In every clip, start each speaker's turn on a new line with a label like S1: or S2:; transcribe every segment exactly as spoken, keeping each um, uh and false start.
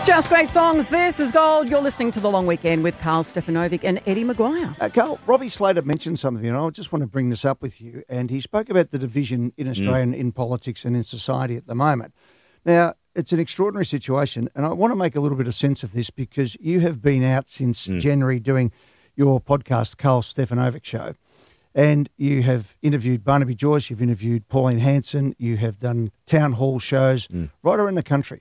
S1: Just great songs. This is Gold. You're listening to The Long Weekend with Carl Stefanovic and Eddie Maguire.
S2: Uh, Carl, Robbie Slater mentioned something, and I just want to bring this up with you. And he spoke about the division in Australia mm. in politics and in society at the moment. Now, it's an extraordinary situation, and I want to make a little bit of sense of this because you have been out since mm. January doing your podcast, Carl Stefanovic Show, and you have interviewed Barnaby Joyce, you've interviewed Pauline Hanson, you have done town hall shows mm. right around the country.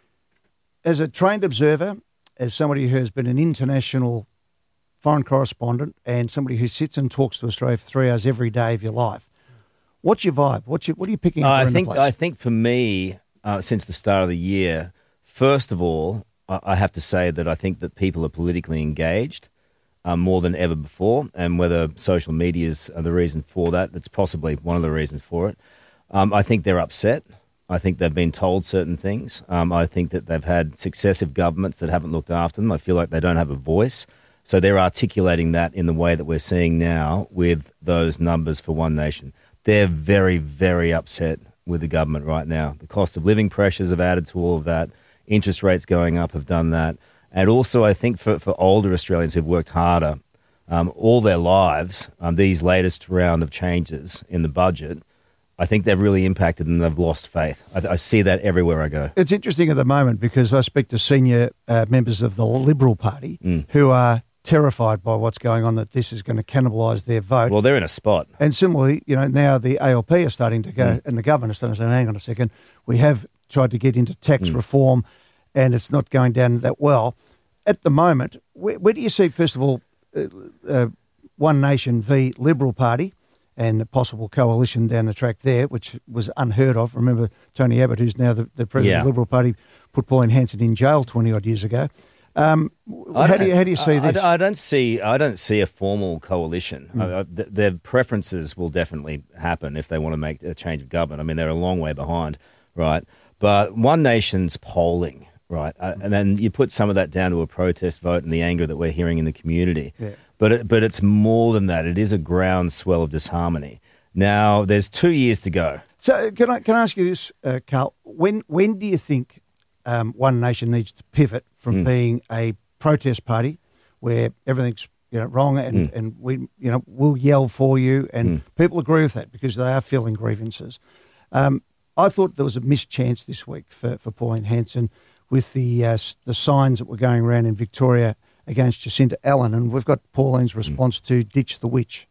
S2: As a trained observer, as somebody who has been an international foreign correspondent and somebody who sits and talks to Australia for three hours every day of your life, what's your vibe? What's your, what are you picking up
S3: uh, I
S2: around
S3: think,
S2: the place?
S3: I think for me, uh, since the start of the year, first of all, I, I have to say that I think that people are politically engaged uh, more than ever before, and whether social media is the reason for that, that's possibly one of the reasons for it. Um, I think they're upset. I think they've been told certain things. Um, I think that they've had successive governments that haven't looked after them. I feel like they don't have a voice. So they're articulating that in the way that we're seeing now with those numbers for One Nation. They're very, very upset with the government right now. The cost of living pressures have added to all of that. Interest rates going up have done that. And also I think for, for older Australians who've worked harder um, all their lives, um, these latest round of changes in the budget, I think they've really impacted and they've lost faith. I, I see that everywhere I go.
S2: It's interesting at the moment because I speak to senior uh, members of the Liberal Party mm. who are terrified by what's going on, that this is going to cannibalise their vote.
S3: Well, they're in a spot.
S2: And similarly, you know, now the A L P are starting to go, mm. and the government is starting to say, hang on a second, we have tried to get into tax mm. reform and it's not going down that well. At the moment, where, where do you see, first of all, uh, uh, One Nation v Liberal Party and a possible coalition down the track there, which was unheard of? Remember Tony Abbott, who's now the, the president
S3: yeah.
S2: of the Liberal Party, put Pauline Hanson in jail twenty-odd years ago. Um, how do you how do you see
S3: I,
S2: this?
S3: I, I don't see I don't see a formal coalition. Mm. I, I, th- their preferences will definitely happen if they want to make a change of government. I mean, they're a long way behind, right? But One Nation's polling, right, uh, and then you put some of that down to a protest vote and the anger that we're hearing in the community.
S2: Yeah.
S3: But it, but it's more than that. It is a groundswell of disharmony. Now, there's two years to go.
S2: So can I can I ask you this, uh, Carl? When when do you think um, One Nation needs to pivot from mm. being a protest party where everything's you know wrong and, mm. and we you know we'll yell for you and mm. people agree with that because they are feeling grievances? Um, I thought there was a missed chance this week for, for Pauline Hanson with the uh, the signs that were going around in Victoria against Jacinta Allen, and we've got Pauline's response mm. to ditch the witch.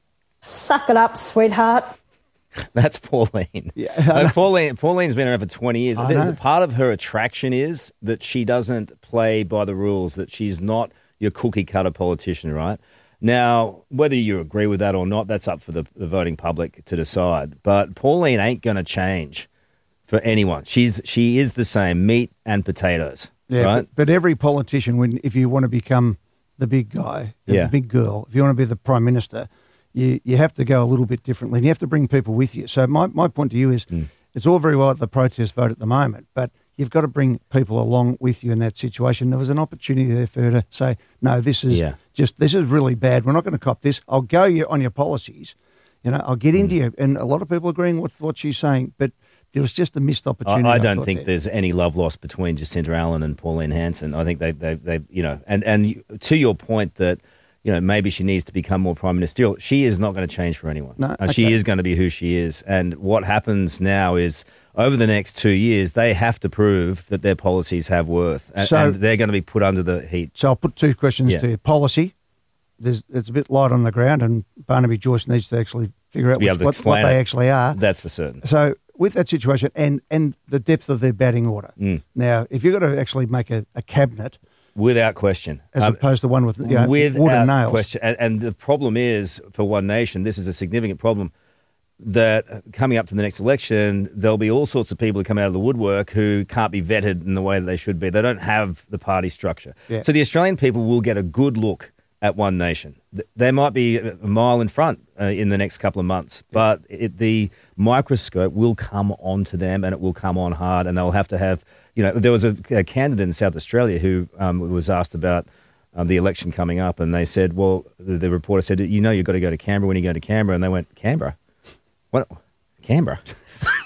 S4: Suck it up, sweetheart.
S3: That's Pauline.
S2: Yeah,
S3: no, Pauline. Pauline's been around for twenty years.
S2: I know.
S3: Part of her attraction is that she doesn't play by the rules, that she's not your cookie-cutter politician, right? Now, whether you agree with that or not, that's up for the, the voting public to decide. But Pauline ain't going to change for anyone. She's She is the same, meat and potatoes.
S2: Yeah,
S3: right?
S2: but, but every politician, when if you want to become the big guy, the
S3: yeah.
S2: big girl, if you want to be the Prime Minister, you, you have to go a little bit differently and you have to bring people with you. So my, my point to you is mm. it's all very well at the protest vote at the moment, but you've got to bring people along with you in that situation. There was an opportunity there for her to say, no, this is
S3: yeah.
S2: just, this is really bad. We're not going to cop this. I'll go you on your policies. You know, I'll get mm. into you. And a lot of people agreeing with what she's saying, but there was just a missed opportunity.
S3: I, I
S2: I
S3: don't think
S2: there.
S3: there's any love lost between Jacinta Allen and Pauline Hanson. I think they, they, they, you know, and, and to your point that, you know, maybe she needs to become more prime ministerial. She is not going to change for anyone.
S2: No,
S3: uh,
S2: okay.
S3: She is going to be who she is. And what happens now is over the next two years, they have to prove that their policies have worth, and,
S2: so,
S3: and they're going to be put under the heat.
S2: So I'll put two questions
S3: yeah.
S2: to you. Policy, there's it's a bit light on the ground, and Barnaby Joyce needs to actually figure out which, what, what they actually are.
S3: That's for certain.
S2: So with that situation and, and the depth of their batting order.
S3: Mm.
S2: Now, if you've got to actually make a, a cabinet,
S3: without question,
S2: as um, opposed to one with you know,
S3: without
S2: wood and nails.
S3: Question. And, and the problem is, for One Nation, this is a significant problem, that coming up to the next election, there'll be all sorts of people who come out of the woodwork who can't be vetted in the way that they should be. They don't have the party structure.
S2: Yeah.
S3: So the Australian people will get a good look at One Nation. They might be a mile in front uh, in the next couple of months, but it, the microscope will come onto them, and it will come on hard, and they'll have to have, you know, there was a, a candidate in South Australia who um, was asked about um, the election coming up, and they said, well, the, the reporter said, you know, you've got to go to Canberra when you go to Canberra, and they went, Canberra? What? Canberra?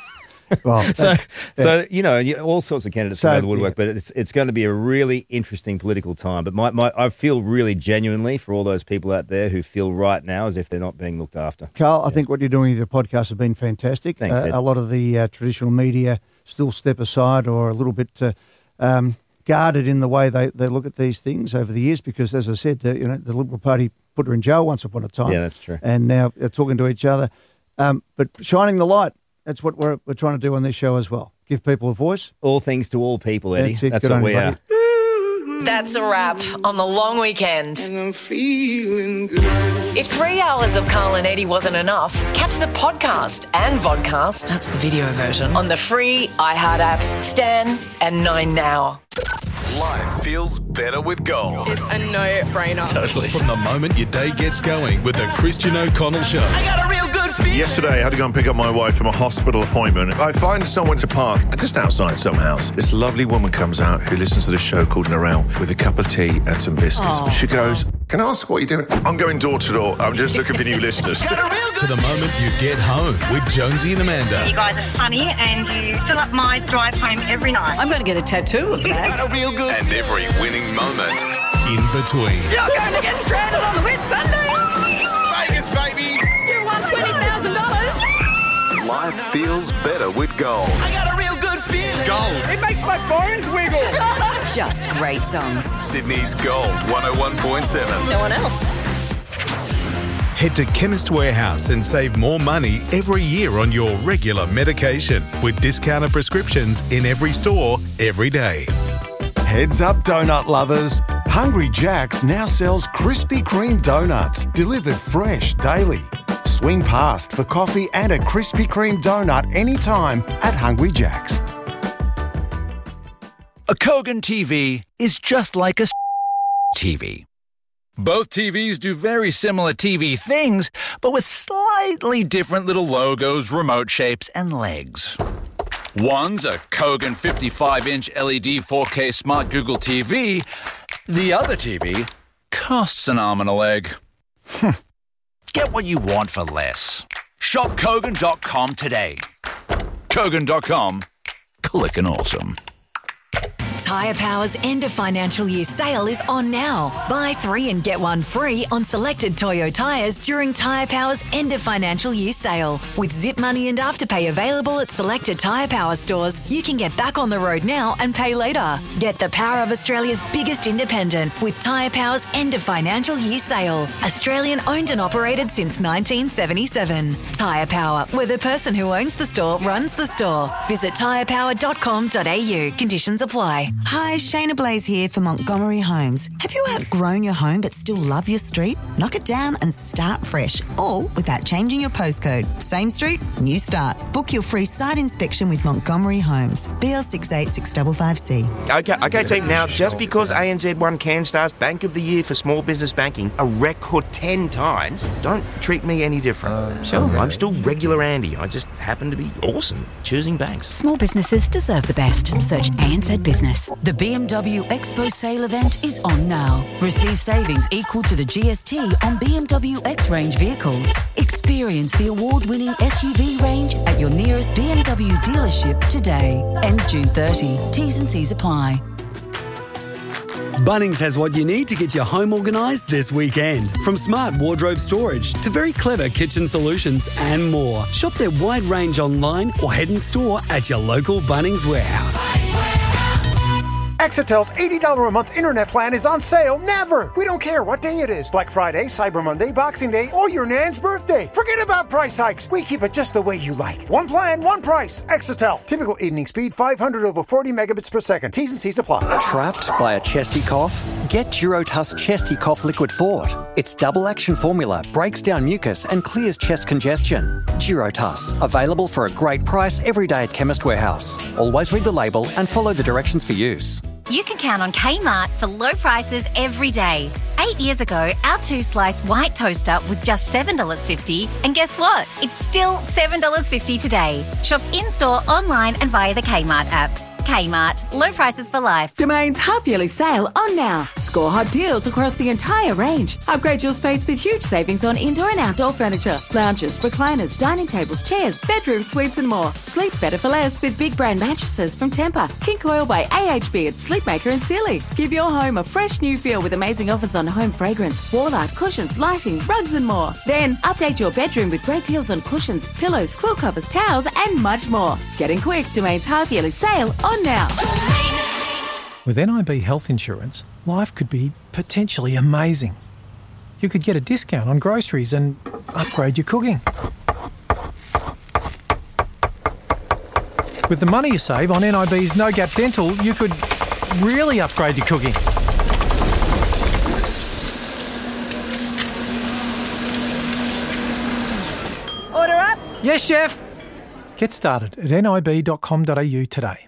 S2: Well,
S3: So,
S2: that's-
S3: so you know, you- all sorts of candidates
S2: So,
S3: come out of the woodwork,
S2: yeah.
S3: but it's it's going to be a really interesting political time. But my, my I feel really genuinely for all those people out there who feel right now as if they're not being looked after.
S2: Carl, I think what you're doing with your podcast has been fantastic.
S3: Thanks,
S2: Uh,
S3: Ed.
S2: a lot of the uh, traditional media still step aside or a little bit uh, um, guarded in the way they, they look at these things over the years because, as I said, uh, you know, the Liberal Party put her in jail once upon a time.
S3: Yeah, that's true.
S2: And now they're talking to each other. Um, but shining the light, that's what we're, we're trying to do on this show as well. Give people a voice.
S3: All things to all people, Eddie.
S2: That's it.
S3: That's
S2: Good
S3: what
S2: on you,
S3: we
S2: buddy.
S3: are.
S5: That's a wrap on the long weekend.
S6: And I'm feeling good.
S5: If three hours of Carl and Eddie wasn't enough, catch the podcast and vodcast, that's the video version, on the free iHeart app, Stan, and Nine Now.
S7: Life feels better with gold.
S8: It's a no-brainer.
S7: From the moment your day gets going with the Christian O'Connell Show.
S5: I got a real good feeling.
S9: Yesterday, I had to go and pick up my wife from a hospital appointment. I find someone to park just outside some house. This lovely woman comes out who listens to the show called Narelle with a cup of tea and some biscuits. She goes, "Can I ask what you're doing?" "I'm going door to door. I'm just looking for new listeners."
S7: To the moment you get home with Jonesy and Amanda.
S10: You guys are funny and you fill up my drive home every night.
S8: I'm going to get a tattoo of that.
S7: And every winning moment in between.
S8: You're going to get stranded on the Whit Sunday.
S7: Vegas, baby!
S8: You won twenty thousand dollars.
S7: Life feels better with gold.
S5: I got a real good feeling.
S7: Gold.
S8: It makes my bones wiggle. Just great songs.
S7: Sydney's Gold one oh one point seven.
S5: No one else.
S7: Head to Chemist Warehouse and save more money every year on your regular medication with discounted prescriptions in every store every day.
S11: Heads up, donut lovers. Hungry Jack's now sells Krispy Kreme donuts, delivered fresh daily. Swing past for coffee and a Krispy Kreme donut anytime at Hungry Jack's.
S12: A Kogan T V is just like a T V. Both T Vs do very similar T V things, but with slightly different little logos, remote shapes, and legs. One's a Kogan fifty-five inch L E D four K Smart Google T V. The other T V costs an arm and a leg. Get what you want for less. Shop Kogan dot com today. Kogan dot com. Clickin' awesome.
S13: Tyre Power's end of financial year sale is on now. Buy three and get one free on selected Toyo tyres during Tyre Power's end of financial year sale. With Zip Money and Afterpay available at selected Tyre Power stores, you can get back on the road now and pay later. Get the power of Australia's biggest independent with Tyre Power's end of financial year sale. Australian owned and operated since nineteen seventy-seven. Tyre Power, where the person who owns the store runs the store. Visit tyre power dot com dot a u. Conditions apply.
S14: Hi, Shayna Blaze here for Montgomery Homes. Have you outgrown your home but still love your street? Knock it down and start fresh, all without changing your postcode. Same street, new start. Book your free site inspection with Montgomery Homes. B L six eight six five five C.
S15: Okay, okay, team. Now, just because A N Z won CanStar's Bank of the Year for small business banking a record ten times, don't treat me any different. Uh,
S5: sure.
S15: I'm still regular Andy. I just happen to be awesome choosing banks.
S16: Small businesses deserve the best. Search A N Z Business. The B M W Expo sale event is on now. Receive savings equal to the G S T on B M W X-Range vehicles. Experience the award-winning S U V range at your nearest B M W dealership today. Ends June thirtieth. T's and C's apply.
S17: Bunnings has what you need to get your home organised this weekend. From smart wardrobe storage to very clever kitchen solutions and more. Shop their wide range online or head in store at your local Bunnings warehouse.
S18: Exitel's eighty dollars a month internet plan is on sale never. We don't care what day it is. Black Friday, Cyber Monday, Boxing Day, or your Nan's birthday. Forget about price hikes. We keep it just the way you like. One plan, one price. Exitel. Typical evening speed five hundred over forty megabits per second. T's and C's apply.
S19: Trapped by a chesty cough? Get Durotuss Chesty Cough Liquid Fort. Its double action formula breaks down mucus and clears chest congestion. Durotuss. Available for a great price every day at Chemist Warehouse. Always read the label and follow the directions for use.
S20: You can count on Kmart for low prices every day. Eight years ago, our two-slice white toaster was just seven dollars fifty, and guess what? It's still seven dollars fifty today. Shop in-store, online and via the Kmart app. Kmart. Low prices for life.
S21: Domain's half-yearly sale on now. Score hot deals across the entire range. Upgrade your space with huge savings on indoor and outdoor furniture, lounges, recliners, dining tables, chairs, bedroom suites and more. Sleep better for less with big brand mattresses from Tempur, King Coil by A H B at Sleepmaker and Sealy. Give your home a fresh new feel with amazing offers on home fragrance, wall art, cushions, lighting, rugs and more. Then update your bedroom with great deals on cushions, pillows, quilt covers, towels and much more. Getting quick, Domain's half-yearly sale on now.
S22: With N I B health insurance, life could be potentially amazing. You could get a discount on groceries and upgrade your cooking. With the money you save on N I B's No Gap Dental, you could really upgrade your cooking.
S21: Order up.
S22: Yes, chef. Get started at nib dot com dot a u today.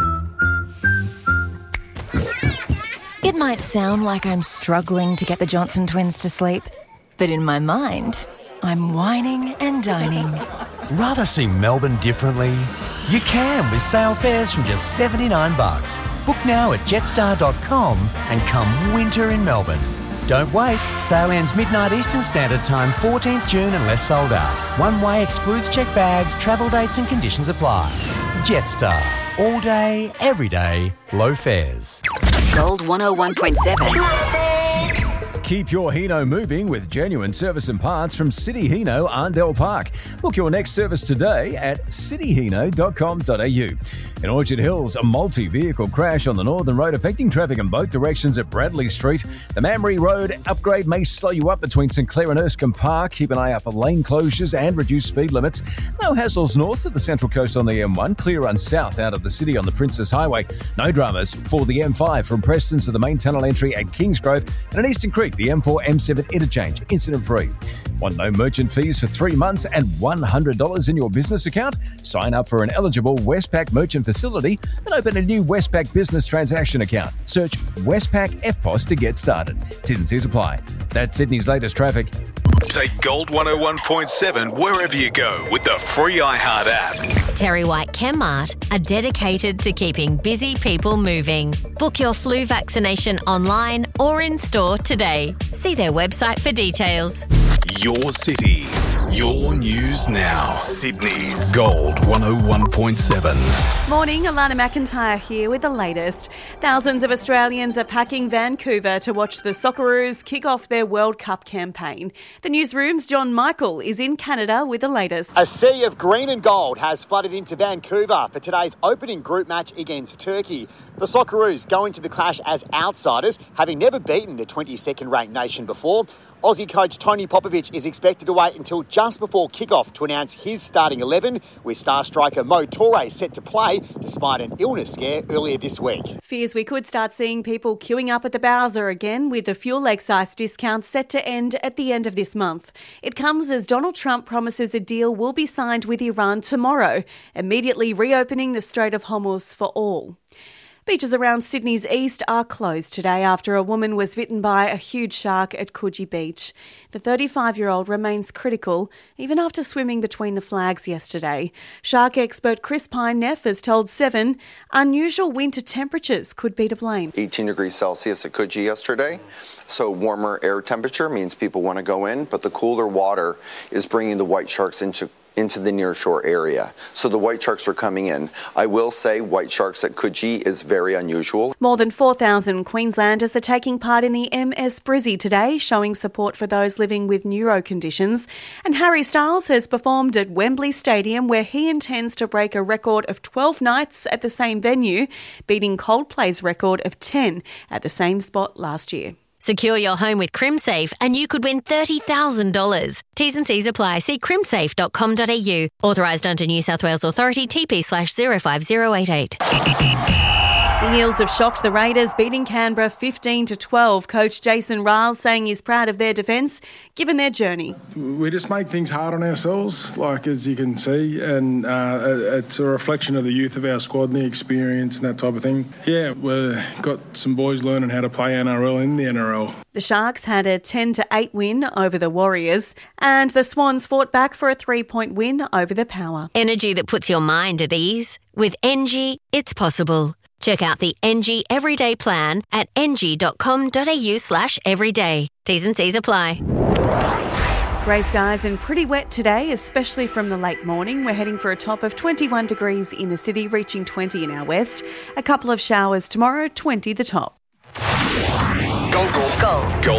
S5: It might sound like I'm struggling to get the Johnson twins to sleep, but in my mind, I'm whining and dining.
S23: Rather see Melbourne differently? You can with sale fares from just seventy-nine bucks. Book now at jetstar dot com and come winter in Melbourne. Don't wait. Sale ends midnight Eastern Standard Time, fourteenth June unless sold out. One way excludes check bags, travel dates and conditions apply. Jetstar. All day, every day, low fares.
S8: Gold one oh one point seven.
S24: Keep your Hino moving with genuine service and parts from City Hino, Arndell Park. Book your next service today at city hino dot com dot a u. In Orchard Hills, a multi-vehicle crash on the Northern Road affecting traffic in both directions at Bradley Street. The Mamre Road upgrade may slow you up between St Clair and Erskine Park. Keep an eye out for lane closures and reduced speed limits. No hassles north at the Central Coast on the M one. Clear run south out of the city on the Princess Highway. No dramas for the M five from Preston to the main tunnel entry at Kingsgrove. And at Eastern Creek, the M four M seven interchange, incident-free. Want no merchant fees for three months and one hundred dollars in your business account? Sign up for an eligible Westpac merchant facility and open a new Westpac business transaction account. Search Westpac F P O S to get started. T's and C's apply. That's Sydney's latest traffic.
S7: Take Gold one oh one point seven wherever you go with the free iHeart app.
S20: Terry White Chemmart are dedicated to keeping busy people moving. Book your flu vaccination online or in store today. See their website for details.
S7: Your city, your news now. Sydney's Gold one oh one point seven.
S25: Morning, Alana McIntyre here with the latest. Thousands of Australians are packing Vancouver to watch the Socceroos kick off their World Cup campaign. The newsroom's John Michael is in Canada with the latest.
S26: A sea of green and gold has flooded into Vancouver for today's opening group match against Turkey. The Socceroos go into the clash as outsiders, having never beaten the twenty-second ranked nation before. Aussie coach Tony Popovic is expected to wait until just before kick-off to announce his starting eleven, with star striker Mo Torre set to play despite an illness scare earlier this week.
S25: Fears we could start seeing people queuing up at the Bowser again, with the fuel excise discount set to end at the end of this month. It comes as Donald Trump promises a deal will be signed with Iran tomorrow, immediately reopening the Strait of Hormuz for all. Beaches around Sydney's east are closed today after a woman was bitten by a huge shark at Coogee Beach. The thirty-five-year-old remains critical, even after swimming between the flags yesterday. Shark expert Chris Pine-Neff has told Seven unusual winter temperatures could be to blame.
S27: eighteen degrees Celsius at Coogee yesterday. So warmer air temperature means people want to go in, but the cooler water is bringing the white sharks into into the nearshore area. So the white sharks are coming in. I will say white sharks at Coogee is very unusual.
S25: More than four thousand Queenslanders are taking part in the M S Brizzy today, showing support for those living with neuro conditions. And Harry Styles has performed at Wembley Stadium, where he intends to break a record of twelve nights at the same venue, beating Coldplay's record of ten at the same spot last year.
S20: Secure your home with CrimSafe and you could win thirty thousand dollars. T's and C's apply. See crimsafe dot com dot a u. Authorised under New South Wales Authority, T P slash zero five zero eight eight.
S25: The Eels have shocked the Raiders, beating Canberra fifteen to twelve. Coach Jason Riles saying he's proud of their defence, given their journey.
S1: We just make things hard on ourselves, like as you can see, and uh, it's a reflection of the youth of our squad and the experience and that type of thing. Yeah, we've got some boys learning how to play N R L in the N R L.
S25: The Sharks had a ten to eight win over the Warriors, and the Swans fought back for a three-point win over the Power.
S20: Energy that puts your mind at ease. With Engie, it's possible. Check out the Engie Everyday Plan at engie.com.au slash everyday. T's and C's apply.
S25: Grey skies and pretty wet today, especially from the late morning. We're heading for a top of twenty-one degrees in the city, reaching twenty in our west. A couple of showers tomorrow, twenty the top.
S2: Gold, gold, gold.